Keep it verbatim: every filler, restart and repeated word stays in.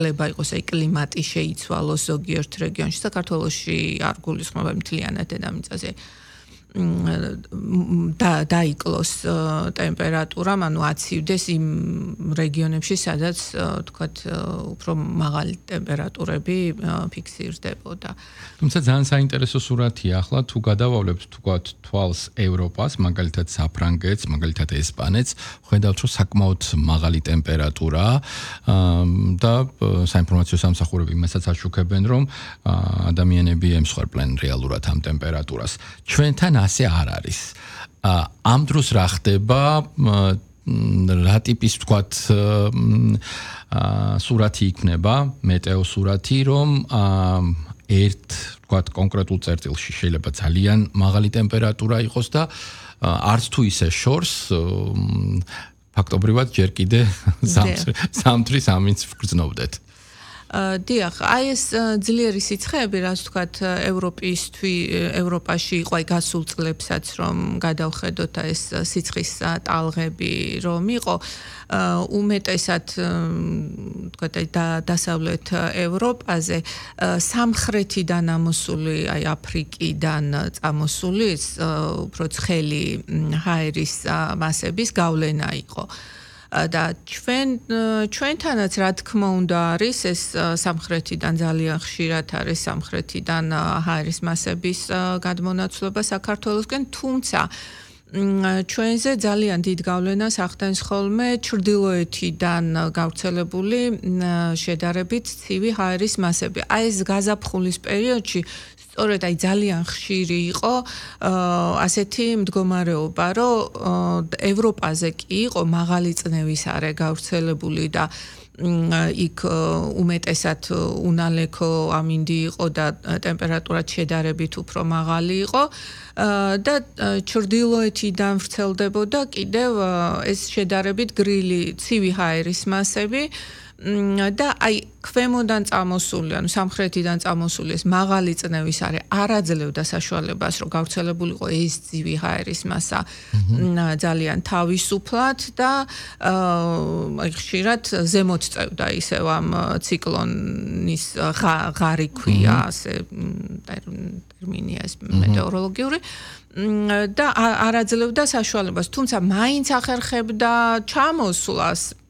ლება იყოს აი კლიმატი შეიცვალოს ზოგიერთ რეგიონში საქართველოში არ გულისხმობა მთლიანად დედამიწაზე და დაიკლოს ტემპერატურა, ანუ აცივდეს იმ რეგიონებში, სადაც თქვათ უფრო მაღალი ტემპერატურები ფიქსირდებოდა. თუმცა ძალიან საინტერესო სურათია ახლა თუ გადავავლებთ თქვათ თვალს ევროპას, მაგალითად საფრანგეთს, მაგალითად ესპანეთს, ხედავთ რომ საკმაოდ მაღალი ტემპერატურაა და საინფორმაციო სამსახურები იმასაც აშუქებენ რომ ადამიანები ემსხვერპლენ რეალურად ამ ტემპერატურას. ჩვენთან ასე არ არის. ამ დროს რა ხდება, რა ტიპის თქვათ სურათი იქნება, მეტეოსურათი, რომ ერთ თქვათ კონკრეტულ წერტილში შეიძლება ძალიან მაღალი ტემპერატურა იყოს და არც თუ ისე შორს ფაქტობრივად ჯერ კიდე ზამთრის ამინდს ვგრძნობდეთ. დიახ, აი ეს ძლიერი სიცხეები, რაც თქვათ ევროპისთვის, ევროპაში იყო აი გასულ წლებსაც რომ გადავხედოთ ეს სიცხის ტალღები რომ იყო, უმეტესად თქვათ აი დასავლეთ ევროპაზე სამხრეთიდან ამოსული, აი აფრიკიდან წამოსული უფრო ცხელი ჰაერის მასების გავლენა იყო. და ჩვენ ჩვენთანაც რა თქმა უნდა არის ეს სამხრეთიდან ძალიან ხშირად არის სამხრეთიდან ჰაერის მასების გადმონაცვლება საქართველოსკენ, თუმცა ჩვენზე ძალიან დიდ გავლენას ახდენს ხოლმე ჩრდილოეთიდან გავრცელებული შედარებით ცივი ჰაერის მასები. აი ეს გაზაფხულის პერიოდში სწორედ აი ძალიან ხშირი იყო ასეთი მდგომარეობა, რომ ევროპაზე კი იყო მაღალი წნევის არე გავრცელებული და იქ უმეტესად უნალექო ამინდი იყო და ტემპერატურა შედარებით უფრო მაღალი იყო და ჩრდილოეთიდან ვრცელდებოდა კიდევ ეს შედარებით გრილი ცივი ჰაერის მასები და აი ქვემოდან წამოსული, ანუ სამხრეთიდან წამოსული ეს მაღალი წნევის არე არ აძლევდა საშუალებას, რომ გავრცელებულიყო ეს ცივი ჰაერის მასა ძალიან თავისუფლად და აი ხშირად ზემოთ წევდა ისევ ამ ციკლონის ღარი ქვია, ასე ტერმინია ეს მეტეოროლოგიური და არ აძლევდა საშუალებას, თუმცა მაინც ახერხებდა ჩამოსვლას